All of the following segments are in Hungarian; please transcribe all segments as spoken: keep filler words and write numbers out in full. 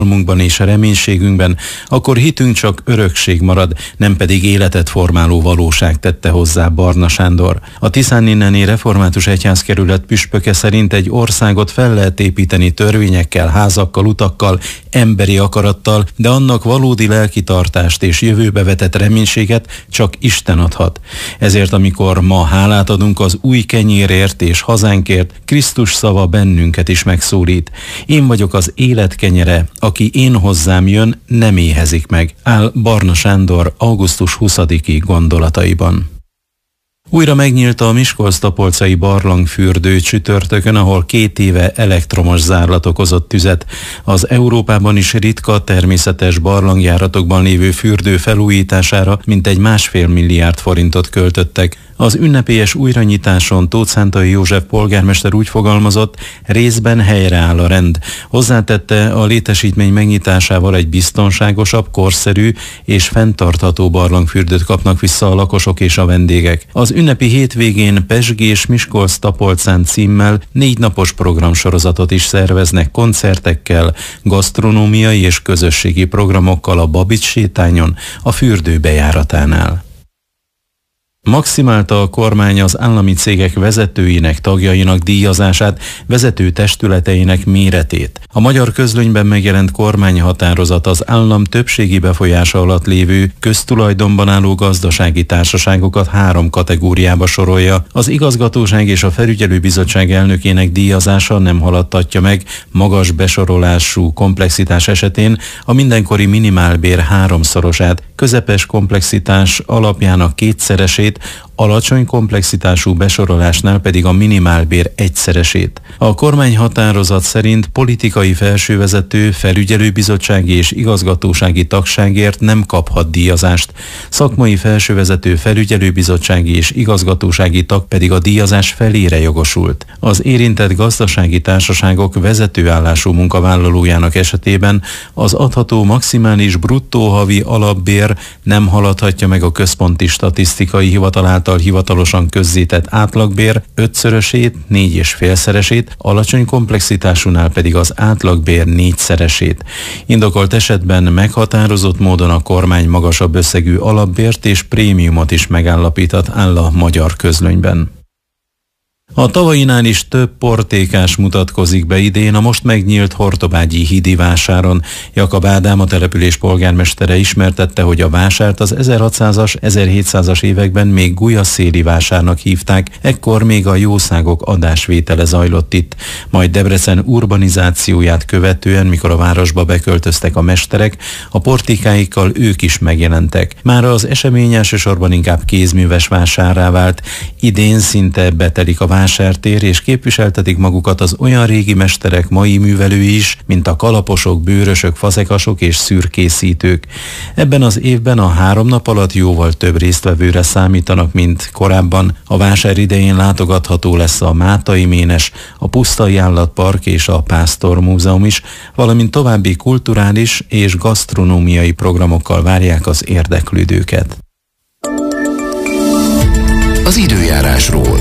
álmunkban és a reménységünkben, akkor hitünk csak örökség marad, nem pedig életet formáló valóság, tette hozzá Barna Sándor. A Tiszáninneni Református Egyházkerület püspöke szerint egy országot fel lehet építeni törvényekkel, házakkal, utakkal, emberi akarattal, de annak valódi lelkitartást és jövőbe vetett reménységet csak Isten adhat. Ezért, amikor ma hálát adunk az új kenyérért és hazánkért, Krisztus szava bennünket is megszólít. Én vagyok az élet kenyere, aki én hozzám jön, nem éhezik meg, áll Barna Sándor augusztus huszadiki gondolataiban. Újra megnyílt a miskolc-tapolcai barlangfürdő csütörtökön, ahol két éve elektromos zárlat okozott tüzet. Az Európában is ritka természetes barlangjáratokban lévő fürdő felújítására mintegy másfél milliárd forintot költöttek. Az ünnepélyes újranyitáson Tóth Szántai József polgármester úgy fogalmazott, részben helyreáll a rend. Hozzátette, a létesítmény megnyitásával egy biztonságosabb, korszerű és fenntartható barlangfürdőt kapnak vissza a lakosok és a vendégek. Az ünnepi hétvégén Pezsgés Miskolc-Tapolcán címmel négy napos programsorozatot is szerveznek koncertekkel, gasztronómiai és közösségi programokkal a Babics sétányon, a fürdő bejáratánál. Maximálta a kormány az állami cégek vezetőinek, tagjainak díjazását, vezető testületeinek méretét. A Magyar Közlönyben megjelent kormányhatározat az állam többségi befolyása alatt lévő köztulajdonban álló gazdasági társaságokat három kategóriába sorolja. Az igazgatóság és a felügyelőbizottság elnökének díjazása nem haladtatja meg magas besorolású komplexitás esetén a mindenkori minimálbér háromszorosát, közepes komplexitás alapjának kétszeresét, alacsony komplexitású besorolásnál pedig a minimálbér egyszeresét. A kormányhatározat szerint politikai felsővezető, felügyelőbizottsági és igazgatósági tagságért nem kaphat díjazást. Szakmai felsővezető, felügyelőbizottsági és igazgatósági tag pedig a díjazás felére jogosult. Az érintett gazdasági társaságok vezetőállású munkavállalójának esetében az adható maximális bruttó havi alapbér nem haladhatja meg a Központi Statisztikai Hivatal által hivatalosan közzétett átlagbér ötszörösét, négy és félszeresét, alacsony komplexitásúnál pedig az átlagbér négyszeresét. Indokolt esetben meghatározott módon a kormány magasabb összegű alapbért és prémiumot is megállapíthat, áll a Magyar Közlönyben. A tavainál is több portékás mutatkozik be idén a most megnyílt Hortobágyi hídi vásáron. Jakab Ádám, a település polgármestere ismertette, hogy a vásárt az ezerhatszázas, ezerhétszázas években még Gulyaszéli vásárnak hívták, ekkor még a jószágok adásvétele zajlott itt. Majd Debrecen urbanizációját követően, mikor a városba beköltöztek a mesterek, a portékáikkal ők is megjelentek. Mára az esemény elsősorban inkább kézműves vásárrá vált. Idén szinte betelik a vásártér, és képviseltetik magukat az olyan régi mesterek, mai művelői is, mint a kalaposok, bőrösök, fazekasok és szürkészítők. Ebben az évben a három nap alatt jóval több résztvevőre számítanak, mint korábban. A vásár idején látogatható lesz a Mátai Ménes, a Pusztai Állatpark és a Pásztor Múzeum is, valamint további kulturális és gasztronómiai programokkal várják az érdeklődőket. Az időjárásról.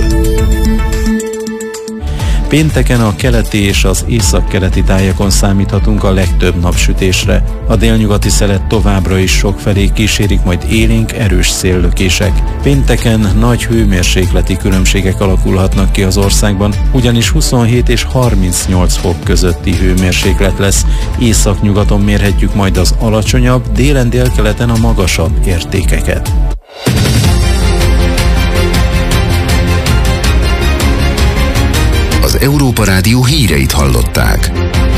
Pénteken a keleti és az északkeleti tájakon számíthatunk a legtöbb napsütésre. A délnyugati szelet továbbra is sokfelé kísérik, majd élénk, erős széllökések. Pénteken nagy hőmérsékleti különbségek alakulhatnak ki az országban, ugyanis huszonhét és harmincnyolc fok közötti hőmérséklet lesz. Északnyugaton mérhetjük majd az alacsonyabb, délen délkeleten a magasabb értékeket. Az Európa Rádió híreit hallották.